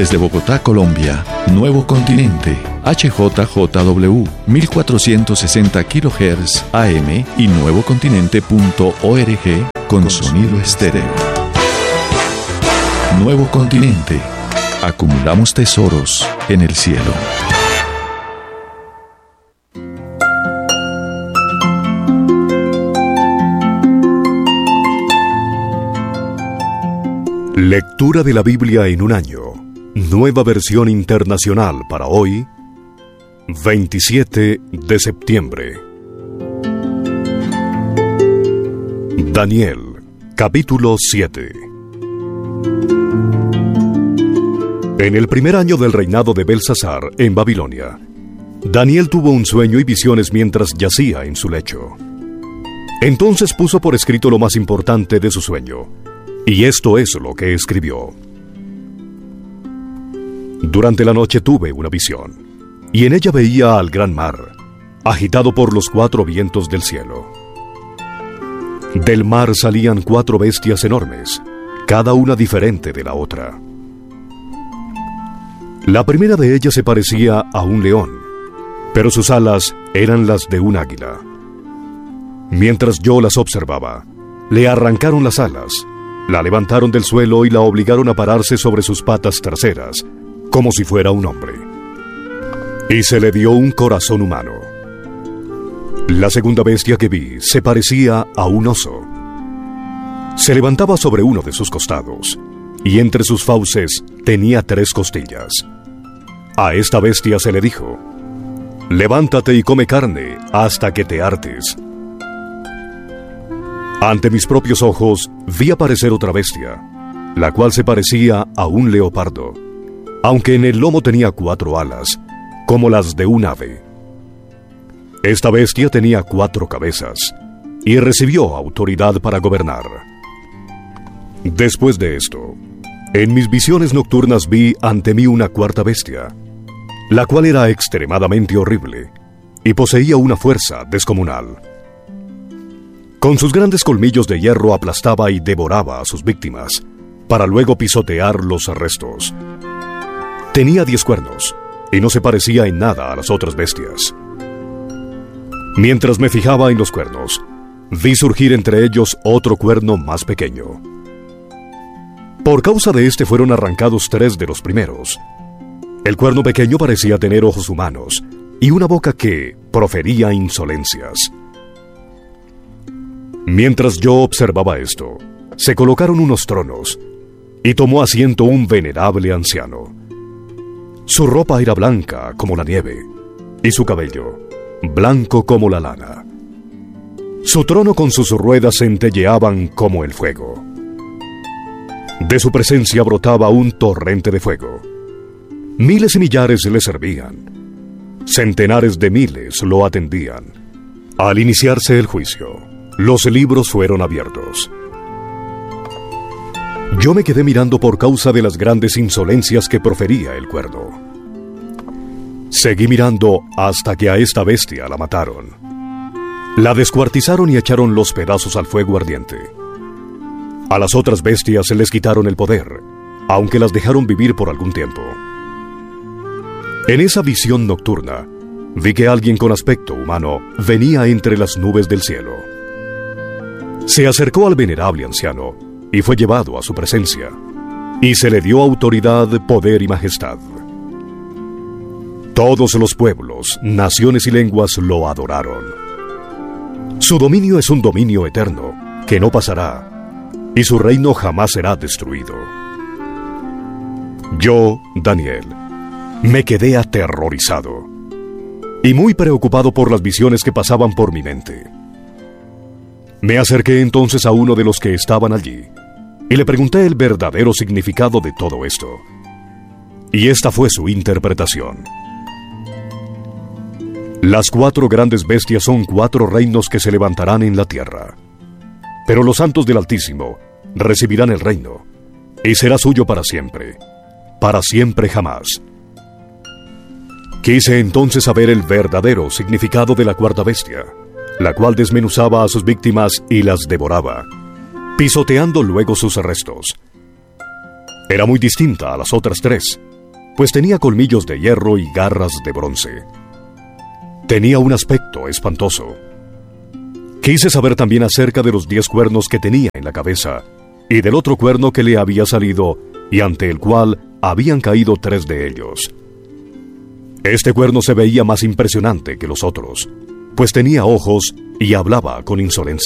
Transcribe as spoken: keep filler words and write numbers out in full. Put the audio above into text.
Desde Bogotá, Colombia, Nuevo Continente, H J J W, mil cuatrocientos sesenta kilohertz A M y nuevocontinente punto org con sonido estéreo. Nuevo Continente. Acumulamos tesoros en el cielo. Lectura de la Biblia en un año. Nueva versión internacional para hoy, veintisiete de septiembre. Daniel, capítulo siete. En el primer año del reinado de Belsasar en Babilonia, Daniel tuvo un sueño y visiones mientras yacía en su lecho. Entonces puso por escrito lo más importante de su sueño, y esto es lo que escribió. Durante la noche tuve una visión, y en ella veía al gran mar, agitado por los cuatro vientos del cielo. Del mar salían cuatro bestias enormes, cada una diferente de la otra. La primera de ellas se parecía a un león, pero sus alas eran las de un águila. Mientras yo las observaba, le arrancaron las alas, la levantaron del suelo y la obligaron a pararse sobre sus patas traseras, como si fuera un hombre. Y se le dio un corazón humano. La segunda bestia que vi se parecía a un oso. Se levantaba sobre uno de sus costados, y entre sus fauces tenía tres costillas. A esta bestia se le dijo: levántate y come carne hasta que te hartes. Ante mis propios ojos vi aparecer otra bestia, la cual se parecía a un leopardo, aunque en el lomo tenía cuatro alas, como las de un ave. Esta bestia tenía cuatro cabezas, y recibió autoridad para gobernar. Después de esto, en mis visiones nocturnas vi ante mí una cuarta bestia, la cual era extremadamente horrible, y poseía una fuerza descomunal. Con sus grandes colmillos de hierro aplastaba y devoraba a sus víctimas, para luego pisotear los restos. Tenía diez cuernos, y no se parecía en nada a las otras bestias. Mientras me fijaba en los cuernos, vi surgir entre ellos otro cuerno más pequeño. Por causa de este fueron arrancados tres de los primeros. El cuerno pequeño parecía tener ojos humanos, y una boca que profería insolencias. Mientras yo observaba esto, se colocaron unos tronos, y tomó asiento un venerable anciano. Su ropa era blanca como la nieve, y su cabello blanco como la lana. Su trono con sus ruedas centelleaban como el fuego. De su presencia brotaba un torrente de fuego. Miles y millares le servían. Centenares de miles lo atendían. Al iniciarse el juicio, los libros fueron abiertos. Yo me quedé mirando por causa de las grandes insolencias que profería el cuerno. Seguí mirando hasta que a esta bestia la mataron. La descuartizaron y echaron los pedazos al fuego ardiente. A las otras bestias se les quitaron el poder, aunque las dejaron vivir por algún tiempo. En esa visión nocturna, vi que alguien con aspecto humano venía entre las nubes del cielo. Se acercó al venerable anciano y fue llevado a su presencia, y se le dio autoridad, poder y majestad. Todos los pueblos, naciones y lenguas lo adoraron. Su dominio es un dominio eterno, que no pasará, y su reino jamás será destruido. Yo, Daniel, me quedé aterrorizado, y muy preocupado por las visiones que pasaban por mi mente. Me acerqué entonces a uno de los que estaban allí, y le pregunté el verdadero significado de todo esto. Y esta fue su interpretación. Las cuatro grandes bestias son cuatro reinos que se levantarán en la tierra. Pero los santos del Altísimo recibirán el reino, y será suyo para siempre, para siempre jamás. Quise entonces saber el verdadero significado de la cuarta bestia, la cual desmenuzaba a sus víctimas y las devoraba, pisoteando luego sus restos. Era muy distinta a las otras tres, pues tenía colmillos de hierro y garras de bronce. Tenía un aspecto espantoso. Quise saber también acerca de los diez cuernos que tenía en la cabeza, y del otro cuerno que le había salido, y ante el cual habían caído tres de ellos. Este cuerno se veía más impresionante que los otros, pues tenía ojos y hablaba con insolencia.